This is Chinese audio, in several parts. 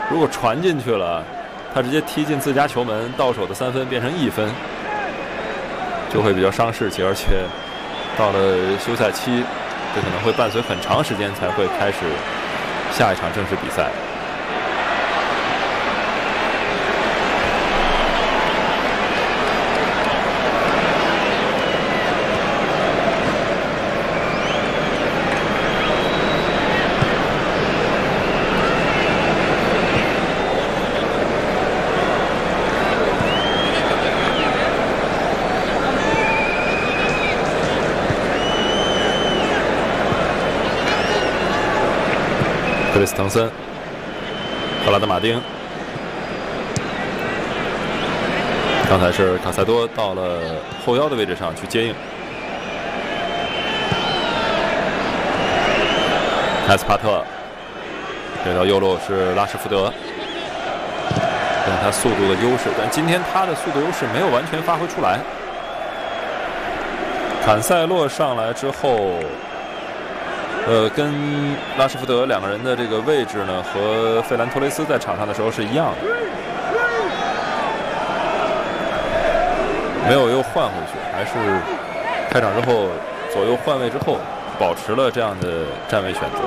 如果传进去了，他直接踢进自家球门，到手的3分变成1分，就会比较伤士气，而且到了休赛期，这可能会伴随很长时间才会开始下一场正式比赛。克里斯滕森、赫拉德马丁，刚才是卡塞多到了后腰的位置上去接应。埃斯帕特，这条右路是拉什福德，用他速度的优势，但今天他的速度优势没有完全发挥出来。坎塞洛上来之后。跟拉什福德2个人的这个位置呢，和费兰托雷斯在场上的时候是一样的，没有又换回去，还是开场之后左右换位之后，保持了这样的站位选择。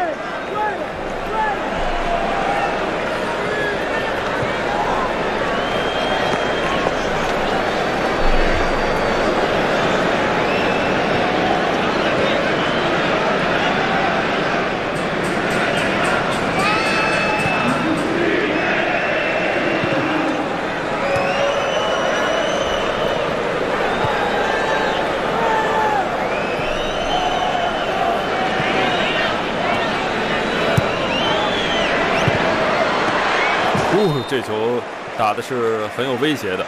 这球打的是很有威胁的。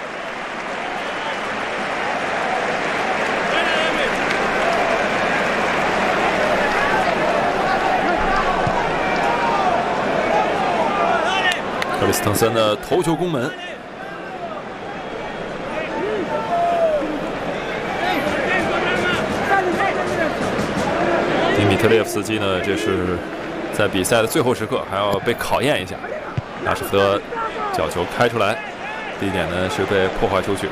克里斯滕森的头球攻门，迪米特列夫斯基呢，这是在比赛的最后时刻还要被考验一下。拉什福德角球开出来，第一点呢是被破坏出去。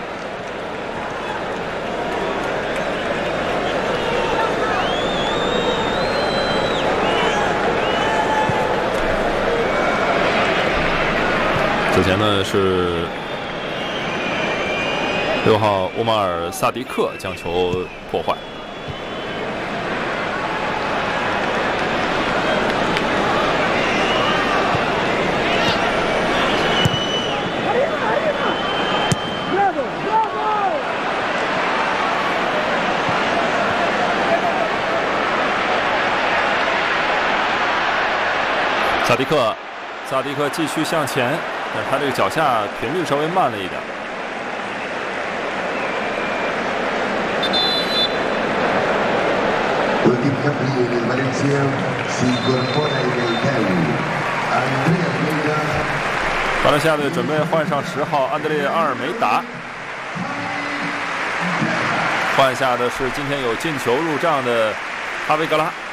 之前呢是6号乌马尔萨迪克将球破坏。萨迪克继续向前，但是他这个脚下频率稍微慢了一点。巴伦西亚队准备换上10号安德烈阿尔梅达，换下的是今天有进球入账的哈维格拉。